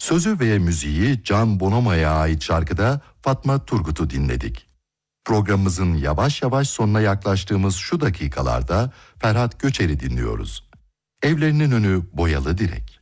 Sözü ve müziği Can Bonomo'ya ait şarkıda Fatma Turgut'u dinledik. Programımızın yavaş yavaş sonuna yaklaştığımız şu dakikalarda Ferhat Göçer'i dinliyoruz. Evlerinin önü boyalı direk.